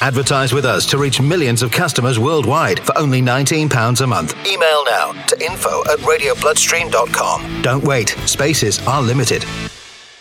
Advertise with us to reach millions of customers worldwide for only £19 a month. Email now to info@radiobloodstream.com. Don't wait. Spaces are limited.